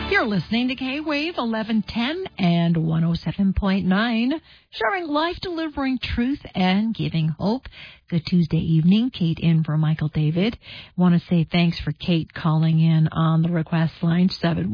You're listening to K-Wave 1110 and 107.9, sharing life, delivering truth, and giving hope. Good Tuesday evening. Kate in for Michael David. Want to say thanks for Kate calling in on the request line,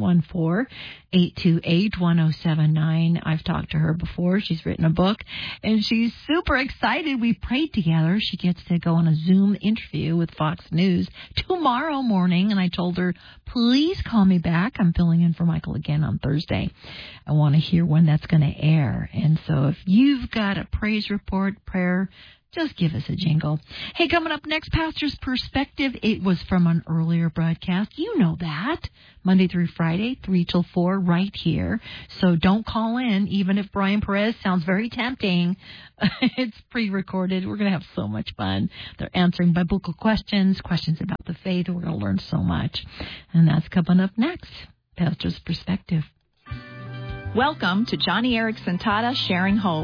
714-828-1079. I've talked to her before. She's written a book, and she's super excited. We prayed together. She gets to go on a Zoom interview with Fox News tomorrow morning, and I told her, please call me back. I'm filling in for Michael again on Thursday. I want to hear when that's going to air. And so if you've got a praise report, prayer, just give us a jingle. Hey, coming up next, Pastor's Perspective. It was from an earlier broadcast. You know that. Monday through Friday, 3 till 4, right here. So don't call in, even if Brian Perez sounds very tempting. It's pre-recorded. We're going to have so much fun. They're answering biblical questions about the faith. We're going to learn so much. And that's coming up next. Pastor's Perspective. Welcome to Johnny Erickson Tata Sharing Hope.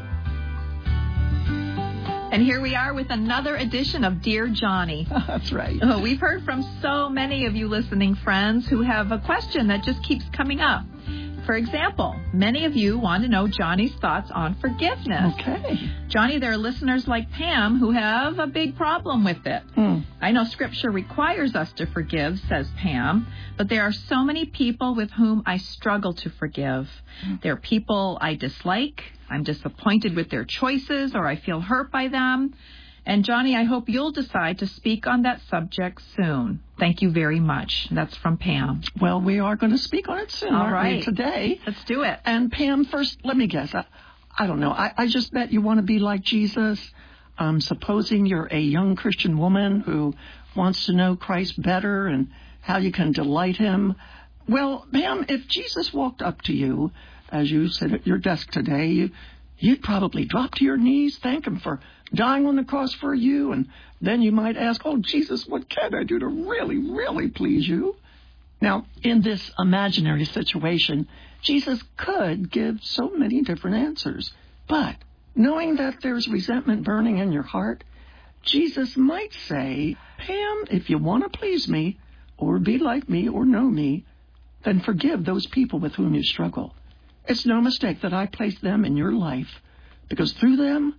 And here we are with another edition of Dear Johnny. That's right. We've heard from so many of you listening friends who have a question that just keeps coming up. For example, many of you want to know Johnny's thoughts on forgiveness. Okay. Johnny, there are listeners like Pam who have a big problem with it. I know Scripture requires us to forgive, says Pam, but there are so many people with whom I struggle to forgive. There are people I dislike, I'm disappointed with their choices, or I feel hurt by them. And Johnny, I hope you'll decide to speak on that subject soon. Thank you very much. That's from Pam. Well, we are going to speak on it soon, aren't we, today? Let's do it. And Pam, first, let me guess. I don't know. I just bet you want to be like Jesus. Supposing you're a young Christian woman who wants to know Christ better and how you can delight him. Well, Pam, if Jesus walked up to you, as you sit at your desk today, you'd probably drop to your knees, thank him for dying on the cross for you, and then you might ask, oh, Jesus, what can I do to really, really please you? Now, in this imaginary situation, Jesus could give so many different answers, but knowing that there's resentment burning in your heart, Jesus might say, Pam, if you want to please me, or be like me, or know me, then forgive those people with whom you struggle. It's no mistake that I place them in your life, because through them,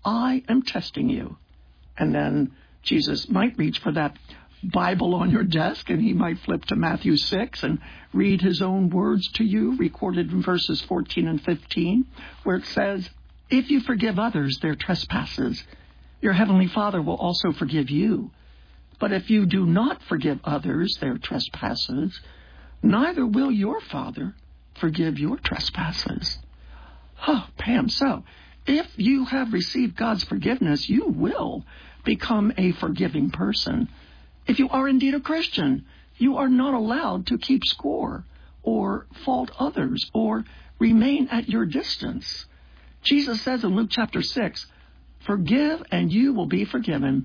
I am testing you. And then Jesus might reach for that Bible on your desk, and he might flip to Matthew 6 and read his own words to you, recorded in verses 14 and 15, where it says, if you forgive others their trespasses, your heavenly Father will also forgive you. But if you do not forgive others their trespasses, neither will your Father forgive your trespasses. Oh, Pam, so if you have received God's forgiveness, you will become a forgiving person. If you are indeed a Christian, you are not allowed to keep score or fault others or remain at your distance. Jesus says in Luke chapter 6, forgive and you will be forgiven.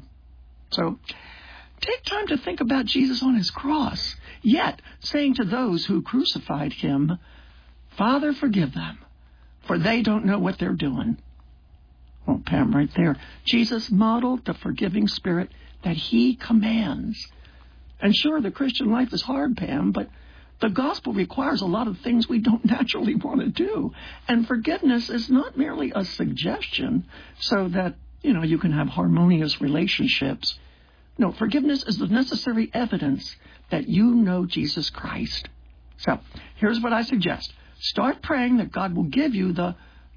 So take time to think about Jesus on his cross, yet saying to those who crucified him, Father, forgive them, for they don't know what they're doing. Well, Pam, right there. Jesus modeled the forgiving spirit that he commands. And sure, the Christian life is hard, Pam, but the gospel requires a lot of things we don't naturally want to do. And forgiveness is not merely a suggestion so that, you can have harmonious relationships. No, forgiveness is the necessary evidence that you know Jesus Christ. So here's what I suggest. Start praying that God will give you the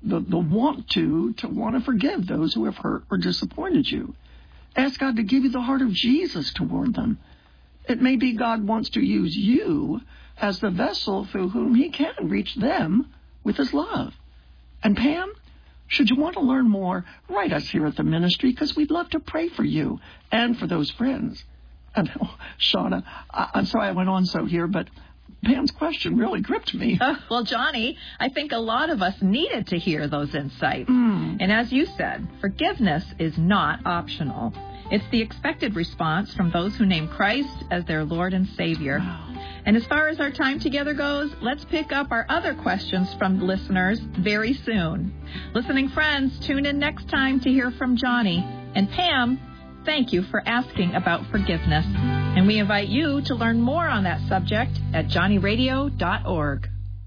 want to forgive those who have hurt or disappointed you. Ask God to give you the heart of Jesus toward them. It may be God wants to use you as the vessel through whom he can reach them with his love. And Pam, should you want to learn more, write us here at the ministry, because we'd love to pray for you and for those friends. And Shauna, I'm sorry I went on so here, but Pam's question really gripped me. Well, Johnny, I think a lot of us needed to hear those insights. And as you said, forgiveness is not optional. It's the expected response from those who name Christ as their Lord and Savior. And as far as our time together goes, let's pick up our other questions from listeners very soon. Listening friends, tune in next time to hear from Johnny. And Pam, thank you for asking about forgiveness. And we invite you to learn more on that subject at johnnyradio.org.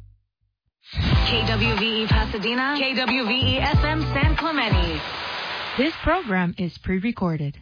KWVE Pasadena, KWVE FM San Clemente. This program is pre-recorded.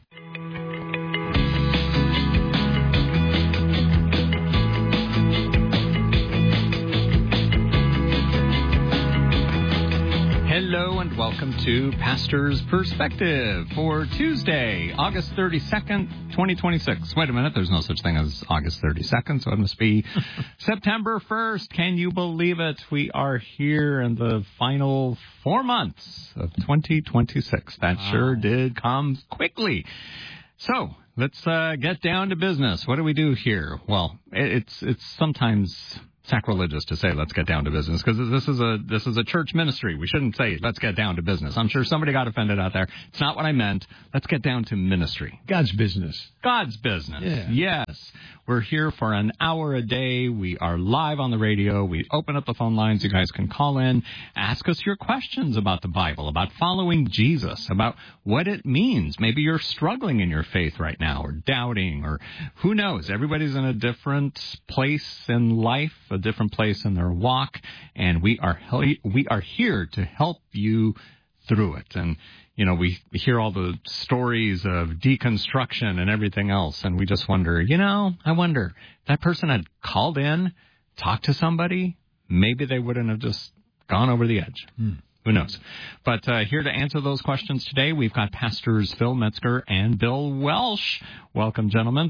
Hello and welcome to Pastor's Perspective for Tuesday, August 32nd, 2026. Wait a minute, there's no such thing as August 32nd, so it must be September 1st. Can you believe it? We are here in the final 4 months of 2026. That sure did come quickly. So let's get down to business. What do we do here? Well, it's sometimes sacrilegious to say let's get down to business because this is a church ministry. We shouldn't say let's get down to business. I'm sure somebody got offended out there. It's not what I meant. Let's get down to ministry. God's business. God's business. Yeah. Yes. We're here for an hour a day. We are live on the radio. We open up the phone lines. You guys can call in, ask us your questions about the Bible, about following Jesus, about what it means. Maybe you're struggling in your faith right now or doubting or who knows. Everybody's in a different place in life, a different place in their walk, and we are here to help you through it. And you know, we hear all the stories of deconstruction and everything else, and we just wonder, I wonder if that person had called in, talked to somebody, maybe they wouldn't have just gone over the edge. Who knows? But here to answer those questions today, we've got Pastors Phil Metzger and Bill Welsh. Welcome, gentlemen.